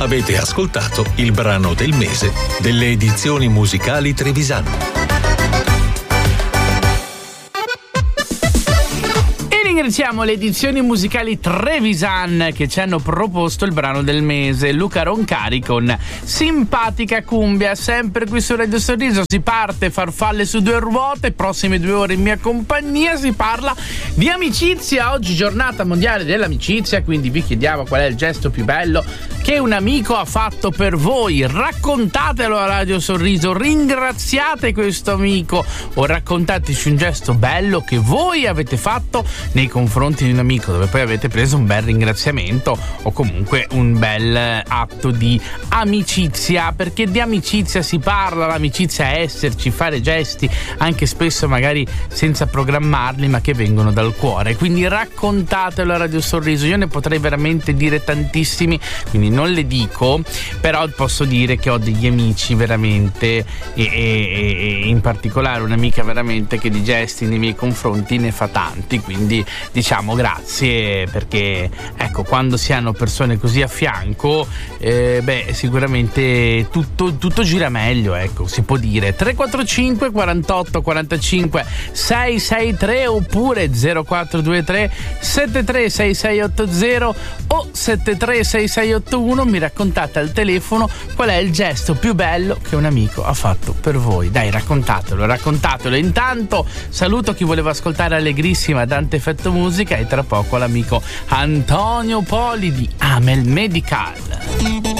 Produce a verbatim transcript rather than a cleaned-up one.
Avete ascoltato il brano del mese delle edizioni musicali Trevisan. Ringraziamo le edizioni musicali Trevisan che ci hanno proposto il brano del mese. Luca Roncari con Simpatica Cumbia, sempre qui su Radio Sorriso. Si parte farfalle su due ruote, prossime due ore in mia compagnia. Si parla di amicizia, oggi giornata mondiale dell'amicizia, quindi vi chiediamo qual è il gesto più bello che un amico ha fatto per voi. Raccontatelo a Radio Sorriso, ringraziate questo amico o raccontateci un gesto bello che voi avete fatto nei confronti di un amico, dove poi avete preso un bel ringraziamento o comunque un bel atto di amicizia, perché di amicizia si parla. L'amicizia è esserci, fare gesti anche spesso magari senza programmarli, ma che vengono dal cuore. Quindi raccontatelo a Radio Sorriso. Io ne potrei veramente dire tantissimi, quindi non le dico, però posso dire che ho degli amici veramente e, e, e in particolare un'amica veramente che di gesti nei miei confronti ne fa tanti, quindi diciamo grazie, perché ecco, quando si hanno persone così a fianco eh, beh sicuramente tutto, tutto gira meglio, ecco, si può dire. Tre quattro cinque quarantotto quarantacinque sei sei tre oppure zero quattro due tre sette tre sei sei otto zero o sette tre sei sei otto uno. Mi raccontate al telefono qual è il gesto più bello che un amico ha fatto per voi. Dai, raccontatelo, raccontatelo. Intanto saluto chi voleva ascoltare Allegrissima Dante Effetto Musica e tra poco l'amico Antonio Poli di Amel Medical.